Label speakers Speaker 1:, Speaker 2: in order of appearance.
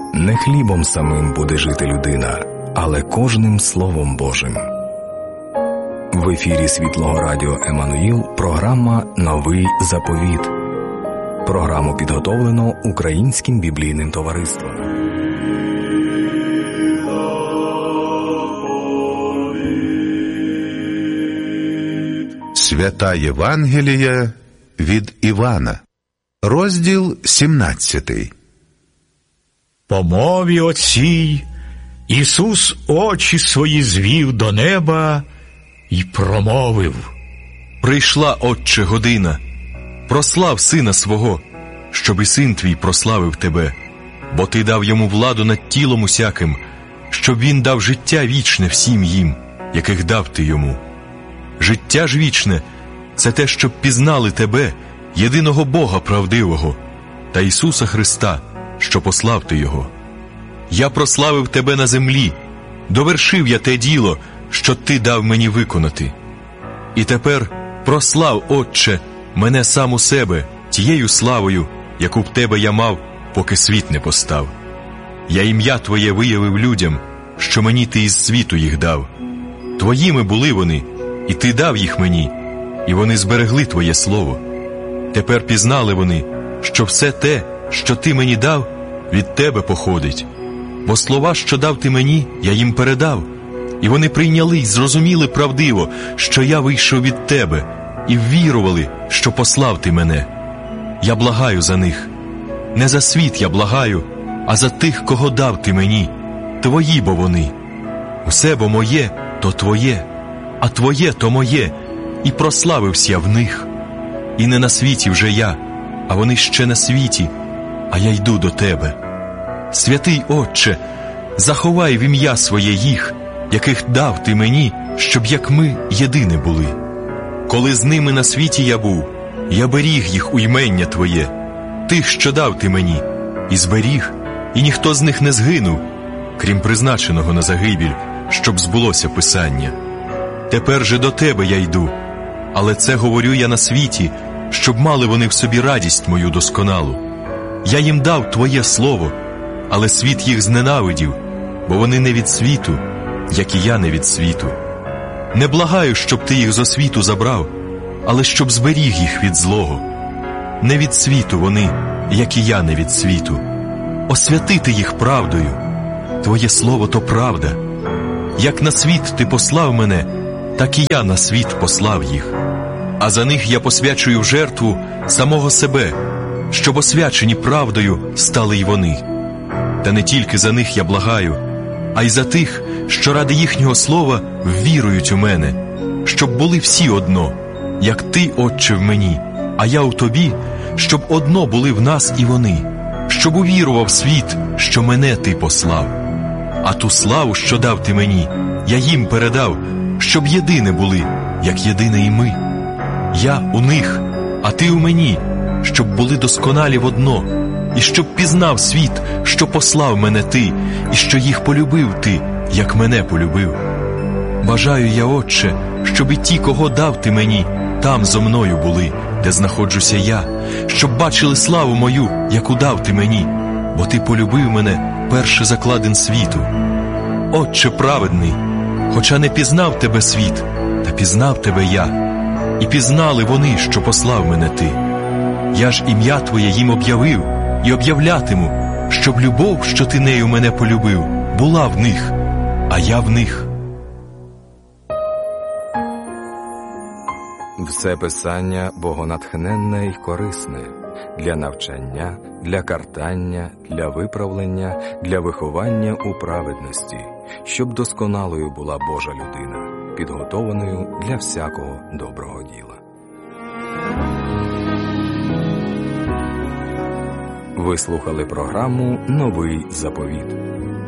Speaker 1: Не хлібом самим буде жити людина, але кожним Словом Божим. В ефірі Світлого Радіо Еммануїл програма «Новий заповіт». Програму підготовлено Українським біблійним товариством.
Speaker 2: Свята Євангелія від Івана. Розділ 17.
Speaker 3: По мові оцій Ісус очі свої звів до неба і промовив:
Speaker 4: «Прийшла, Отче, година, прослав Сина свого, щоб і Син твій прославив тебе, бо ти дав йому владу над тілом усяким, щоб він дав життя вічне всім їм, яких дав ти йому. Життя ж вічне – це те, щоб пізнали тебе, єдиного Бога правдивого, та Ісуса Христа, що послав ти Його. Я прославив тебе на землі, довершив я те діло, що ти дав мені виконати. І тепер прослав, Отче, мене сам у себе тією славою, яку в тебе я мав, поки світ не постав. Я ім'я Твоє виявив людям, що мені ти із світу їх дав. Твоїми були вони, і ти дав їх мені, і вони зберегли Твоє слово. Тепер пізнали вони, що все те, що ти мені дав, від тебе походить. Бо слова, що дав ти мені, я їм передав, і вони прийняли й зрозуміли правдиво, що я вийшов від тебе, і ввірували, що послав ти мене. Я благаю за них. Не за світ я благаю, а за тих, кого дав ти мені. Твої бо вони. Усе бо моє, то твоє, а твоє, то моє, і прославився в них. І не на світі вже я, а вони ще на світі, а я йду до тебе. Святий Отче, заховай в ім'я своє їх, яких дав ти мені, щоб як ми єдине були. Коли з ними на світі я був, я беріг їх у ймення Твоє, тих, що дав ти мені, і зберіг, і ніхто з них не згинув, крім призначеного на загибіль, щоб збулося Писання. Тепер же до тебе я йду, але це говорю я на світі, щоб мали вони в собі радість мою досконалу. Я їм дав Твоє слово, але світ їх зненавидів, бо вони не від світу, як і я не від світу. Не благаю, щоб ти їх зо світу забрав, але щоб зберіг їх від злого. Не від світу вони, як і я не від світу. Освятити їх правдою. Твоє слово то правда. Як на світ ти послав мене, так і я на світ послав їх. А за них я посвячую в жертву самого себе, щоб освячені правдою стали й вони. Та не тільки за них я благаю, а й за тих, що ради їхнього слова ввірують у мене, щоб були всі одно, як ти, Отче, в мені, а я у тобі, щоб одно були в нас і вони, щоб увірував світ, що мене ти послав. А ту славу, що дав ти мені, я їм передав, щоб єдине були, як єдине і ми. Я у них, а ти у мені, щоб були досконалі в одно, і щоб пізнав світ, що послав мене ти, і що їх полюбив ти, як мене полюбив. Бажаю я, Отче, щоб і ті, кого дав ти мені, там зо мною були, де знаходжуся я, щоб бачили славу мою, яку дав ти мені, бо ти полюбив мене перше закладин світу. Отче праведний, хоча не пізнав тебе світ, та пізнав тебе я, і пізнали вони, що послав мене ти. Я ж ім'я Твоє їм об'явив і об'являтиму, щоб любов, що ти нею мене полюбив, була в них, а я в них.
Speaker 1: Все Писання богонатхненне й корисне для навчання, для картання, для виправлення, для виховання у праведності, щоб досконалою була Божа людина, підготованою для всякого доброго діла. Ви слухали програму «Новий заповіт».